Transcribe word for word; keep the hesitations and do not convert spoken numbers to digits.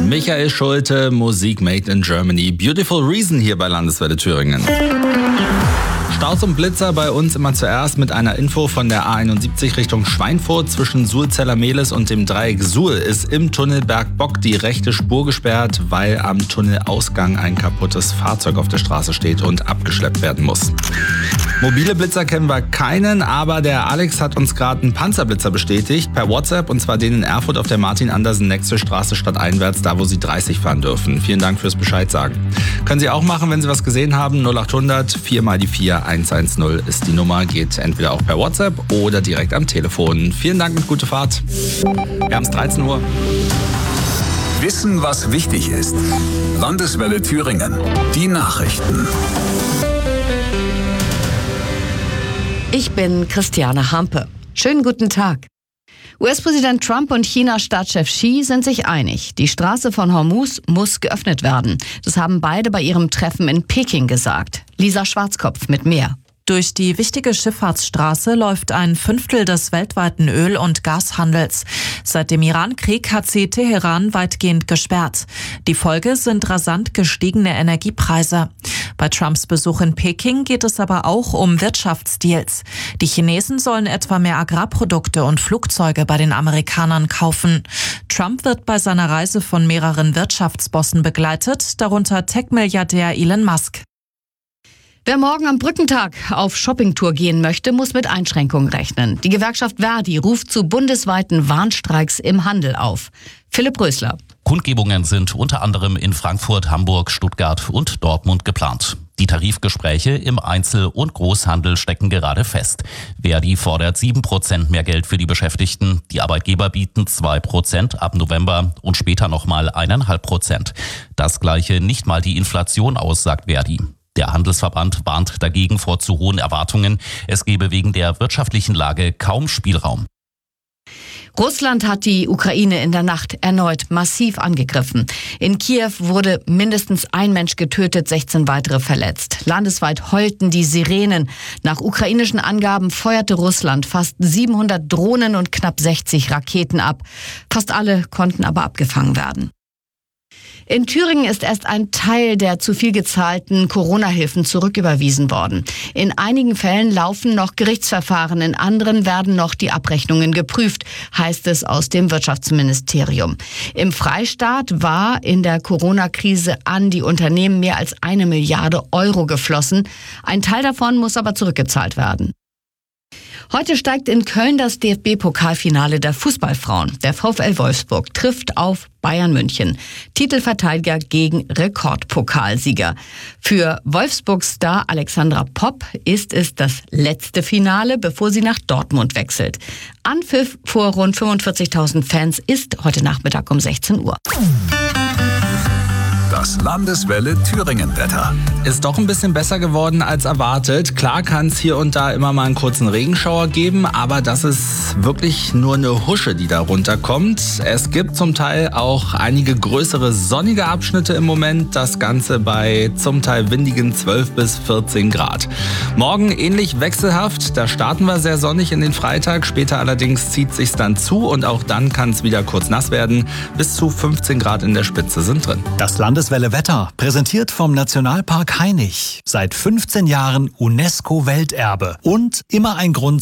Michael Schulte, Musik made in Germany. Beautiful Reason hier bei Landeswelle Thüringen. Staus und Blitzer bei uns immer zuerst mit einer Info von der A einundsiebzig Richtung Schweinfurt. Zwischen Suhlzeller-Mehlis und dem Dreieck Suhl ist im Tunnel Bergbock die rechte Spur gesperrt, weil am Tunnelausgang ein kaputtes Fahrzeug auf der Straße steht und abgeschleppt werden muss. Mobile Blitzer kennen wir keinen, aber der Alex hat uns gerade einen Panzerblitzer bestätigt per WhatsApp, und zwar den in Erfurt auf der Martin-Andersen-Nexel-Straße stadteinwärts, da wo Sie dreißig fahren dürfen. Vielen Dank fürs Bescheid sagen. Können Sie auch machen, wenn Sie was gesehen haben. null acht hundert vier mal die vier eins eins null ist die Nummer, geht entweder auch per WhatsApp oder direkt am Telefon. Vielen Dank und gute Fahrt. Wir haben es dreizehn Uhr. Wissen, was wichtig ist. Landeswelle Thüringen. Die Nachrichten. Ich bin Christiane Hampe. Schönen guten Tag. U S-Präsident Trump und China-Staatschef Xi sind sich einig. Die Straße von Hormuz muss geöffnet werden. Das haben beide bei ihrem Treffen in Peking gesagt. Lisa Schwarzkopf mit mehr. Durch die wichtige Schifffahrtsstraße läuft ein Fünftel des weltweiten Öl- und Gashandels. Seit dem Iran-Krieg hat sie Teheran weitgehend gesperrt. Die Folge sind rasant gestiegene Energiepreise. Bei Trumps Besuch in Peking geht es aber auch um Wirtschaftsdeals. Die Chinesen sollen etwa mehr Agrarprodukte und Flugzeuge bei den Amerikanern kaufen. Trump wird bei seiner Reise von mehreren Wirtschaftsbossen begleitet, darunter Tech-Milliardär Elon Musk. Wer morgen am Brückentag auf Shoppingtour gehen möchte, muss mit Einschränkungen rechnen. Die Gewerkschaft Verdi ruft zu bundesweiten Warnstreiks im Handel auf. Philipp Rösler. Kundgebungen sind unter anderem in Frankfurt, Hamburg, Stuttgart und Dortmund geplant. Die Tarifgespräche im Einzel- und Großhandel stecken gerade fest. Verdi fordert sieben Prozent mehr Geld für die Beschäftigten. Die Arbeitgeber bieten zwei Prozent ab November und später nochmal eins Komma fünf Prozent. Das gleiche nicht mal die Inflation aus, sagt Verdi. Der Handelsverband warnt dagegen vor zu hohen Erwartungen. Es gebe wegen der wirtschaftlichen Lage kaum Spielraum. Russland hat die Ukraine in der Nacht erneut massiv angegriffen. In Kiew wurde mindestens ein Mensch getötet, sechzehn weitere verletzt. Landesweit heulten die Sirenen. Nach ukrainischen Angaben feuerte Russland fast siebenhundert Drohnen und knapp sechzig Raketen ab. Fast alle konnten aber abgefangen werden. In Thüringen ist erst ein Teil der zu viel gezahlten Corona-Hilfen zurücküberwiesen worden. In einigen Fällen laufen noch Gerichtsverfahren, in anderen werden noch die Abrechnungen geprüft, heißt es aus dem Wirtschaftsministerium. Im Freistaat war in der Corona-Krise an die Unternehmen mehr als eine Milliarde Euro geflossen. Ein Teil davon muss aber zurückgezahlt werden. Heute steigt in Köln das D F B-Pokalfinale der Fußballfrauen. Der VfL Wolfsburg trifft auf Bayern München. Titelverteidiger gegen Rekordpokalsieger. Für Wolfsburg-Star Alexandra Popp ist es das letzte Finale, bevor sie nach Dortmund wechselt. Anpfiff vor rund fünfundvierzigtausend Fans ist heute Nachmittag um sechzehn Uhr. Das Landeswelle Thüringen-Wetter. Ist doch ein bisschen besser geworden als erwartet. Klar kann es hier und da immer mal einen kurzen Regenschauer geben, aber das ist wirklich nur eine Husche, die da runterkommt. Es gibt zum Teil auch einige größere sonnige Abschnitte im Moment. Das Ganze bei zum Teil windigen zwölf bis vierzehn Grad. Morgen ähnlich wechselhaft. Da starten wir sehr sonnig in den Freitag. Später allerdings zieht sich's dann zu und auch dann kann es wieder kurz nass werden. Bis zu fünfzehn Grad in der Spitze sind drin. Das Landeswelle Wetter, präsentiert vom Nationalpark Hainich. Seit fünfzehn Jahren UNESCO-Welterbe und immer ein Grund